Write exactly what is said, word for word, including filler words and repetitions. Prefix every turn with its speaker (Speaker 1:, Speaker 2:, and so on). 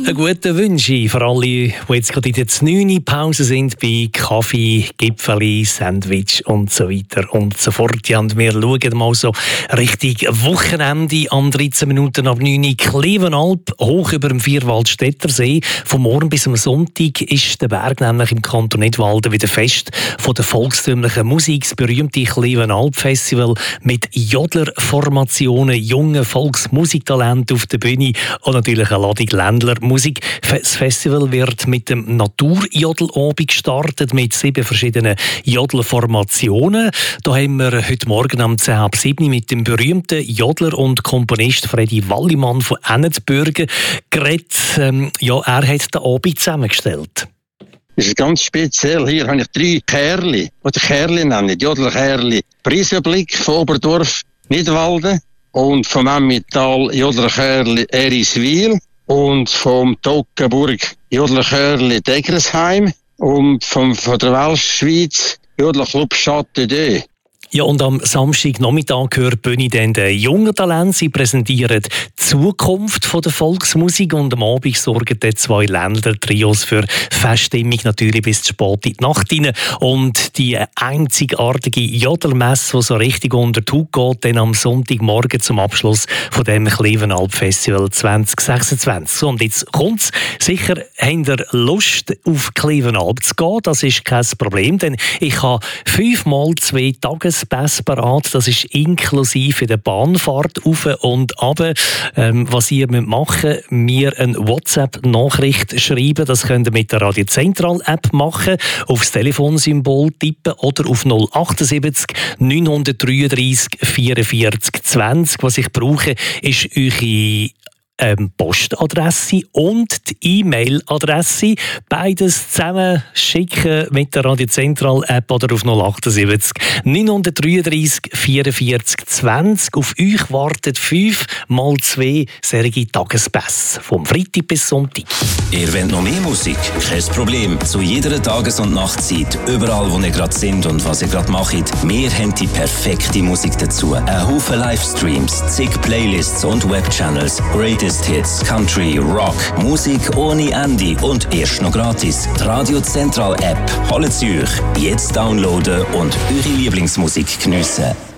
Speaker 1: Einen guten Wunsch für alle, die jetzt gerade in der neunten Pause sind bei Kaffee, Gipfeli, Sandwich und so weiter und so fort. Ja, und wir schauen mal so Richtung Wochenende am dreizehn Minuten ab neun. Klevenalp, hoch über dem Vierwaldstätter See. Von morgen bis am Sonntag ist der Berg nämlich im Kanton Nidwalden wieder fest von der volkstümlichen Musik. Das berühmte Klevenalp-Festival mit Jodlerformationen, jungen Volksmusiktalenten auf der Bühne und natürlich eine Ladung Ländlermusik. Das Festival wird mit dem Naturjodelabend gestartet, mit sieben verschiedenen Jodlerformationen. Da haben wir heute Morgen um zehn Uhr sieben mit dem berühmten Jodler und Komponist Freddy Wallimann von Ennetbürgen geredet. Ähm, ja, er hat den Abend zusammengestellt.
Speaker 2: Das ist ganz speziell. Hier habe ich drei Kerli, oder Kerli nennen, Jodlerkerli. Preisenblick von Oberdorf, Nidwalden und vom Emmental Jodlerkerli Eriswil. Und vom Toggenburg Jodlerchörli Deggersheim und vom, von der Welschschweiz Jodlerclub Château.
Speaker 1: Ja, und am Samstagnachmittag gehört Bühne dann den jungen Talenten. Sie präsentieren die Zukunft von der Volksmusik und am Abend sorgen dann zwei Länder-Trios für Feststimmung, natürlich bis spät in die Nacht rein. Und die einzigartige Jodlermesse, die so richtig unter die Haut geht, dann am Sonntagmorgen zum Abschluss von dem Klevenalp-Festival zwanzig sechsundzwanzig. So, und jetzt kommt's. Sicher habt ihr Lust, auf Klevenalp zu gehen. Das ist kein Problem, denn ich habe fünfmal zwei Tages Pass parat. Das ist inklusive der Bahnfahrt auf und ab. Ähm, was ihr machen müsst, mir eine WhatsApp-Nachricht schreiben. Das könnt ihr mit der Radio Zentral App machen. Aufs Telefonsymbol tippen oder auf null sieben acht neun drei drei vier vier zwanzig. Was ich brauche, ist eure Ähm, Postadresse und die E-Mail-Adresse. Beides zusammen schicken mit der Radio Zentral App oder auf null sieben acht neun drei drei vier vier zwanzig. Auf euch warten fünf mal zwei solche Tagespässe vom Freitag bis Sonntag.
Speaker 3: Ihr wollt noch mehr Musik? Kein Problem. Zu jeder Tages- und Nachtzeit, überall wo ihr gerade sind und was ihr gerade macht, wir haben die perfekte Musik dazu. Ein Haufen Livestreams, zig Playlists und Webchannels, Greatest Hits, Country, Rock, Musik ohne Ende und erst noch gratis. Die Radio Zentral App. Holt sie euch jetzt downloaden und eure Lieblingsmusik geniessen.